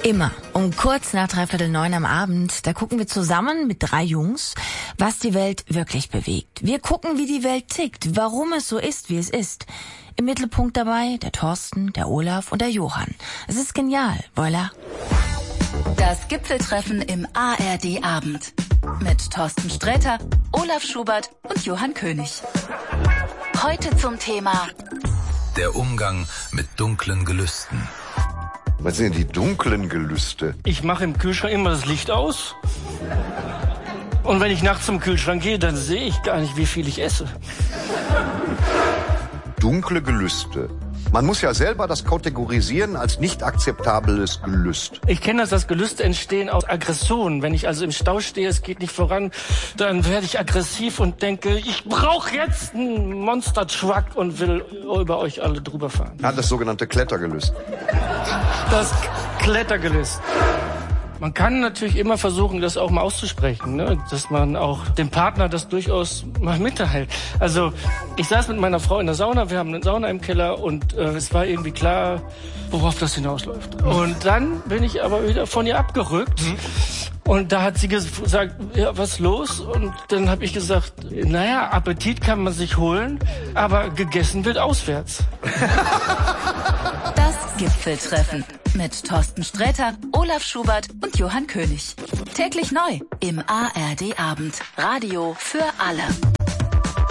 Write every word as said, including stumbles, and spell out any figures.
Immer um kurz nach dreiviertel neun am Abend, da gucken wir zusammen mit drei Jungs, was die Welt wirklich bewegt. Wir gucken, wie die Welt tickt, warum es so ist, wie es ist. Im Mittelpunkt dabei der Thorsten, der Olaf und der Johann. Es ist genial, voilà. Das Gipfeltreffen im A R D-Abend mit Thorsten Sträter, Olaf Schubert und Johann König. Heute zum Thema der Umgang mit dunklen Gelüsten. Was sind denn die dunklen Gelüste? Ich mache im Kühlschrank immer das Licht aus. Und wenn ich nachts zum Kühlschrank gehe, dann sehe ich gar nicht, wie viel ich esse. Dunkle Gelüste. Man muss ja selber das kategorisieren als nicht akzeptables Gelüst. Ich kenne das, dass Gelüste entstehen aus Aggression. Wenn ich also im Stau stehe, es geht nicht voran, dann werde ich aggressiv und denke, ich brauche jetzt einen Monster-Truck und will über euch alle drüber fahren. Ja, das sogenannte Klettergelüst. Das Klettergelüst. Man kann natürlich immer versuchen, das auch mal auszusprechen, ne? Dass man auch dem Partner das durchaus mal mitteilt. Also ich saß mit meiner Frau in der Sauna, wir haben eine Sauna im Keller und äh, es war irgendwie klar, worauf das hinausläuft. Und dann bin ich aber wieder von ihr abgerückt. Mhm. Und da hat sie gesagt, ja, was los? Und dann habe ich gesagt, naja, Appetit kann man sich holen, aber gegessen wird auswärts. Das Gipfeltreffen mit Thorsten Sträter, Olaf Schubert und Johann König. Täglich neu im A R D-Abend. Radio für alle.